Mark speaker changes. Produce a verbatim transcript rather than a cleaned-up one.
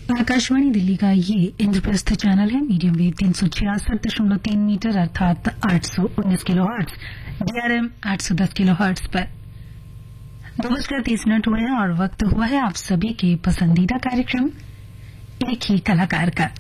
Speaker 1: आकाशवाणी दिल्ली का ये इंद्रप्रस्थ चैनल है। मीडियम वेव तीन सौ छियासठ दशमलव तीन मीटर अर्थात आठ सौ उन्नीस किलो हर्ट्ज, डीआरएम आठ सौ दस किलो हर्ट्ज पर दो बजकर तीस मिनट हुए हैं और वक्त हुआ है आप सभी के पसंदीदा कार्यक्रम एक ही कलाकार का।